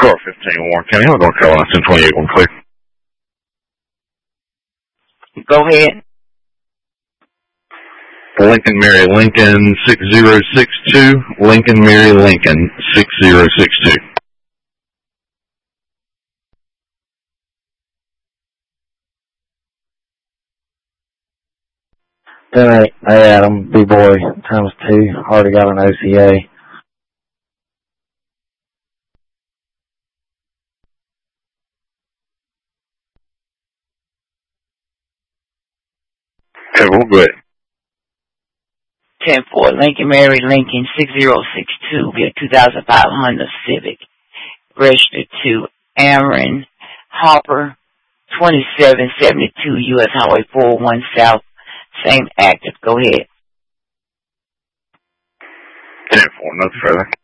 Car 15 Warren County, North Carolina, 1028, one clear. Go ahead. Lincoln Mary Lincoln 6062. Lincoln Mary Lincoln 6062. Hey Adam, B-Boy, ×2, already got an OCA. Okay, we'll go ahead. 10-4, Lincoln Mary Lincoln 6062. We have 2005 Honda Civic. Registered to Aaron Harper, 2772 U.S. Highway 401 South. Same active. Go ahead. 10-4, nothing further.